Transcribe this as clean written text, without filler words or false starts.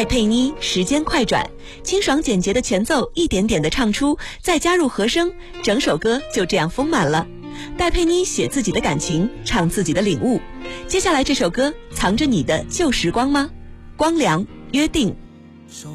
戴佩妮时间快转，清爽简洁的前奏一点点的唱出，再加入和声，整首歌就这样丰满了。戴佩妮写自己的感情，唱自己的领悟。接下来这首歌藏着你的旧时光吗？光良约定。